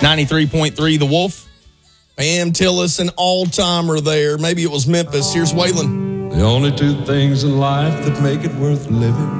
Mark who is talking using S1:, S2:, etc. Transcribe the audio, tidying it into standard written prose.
S1: 93.3 The Wolf.
S2: Pam Tillis, an all-timer there. Maybe it was Memphis. Here's Waylon.
S3: The only two things in life that make it worth living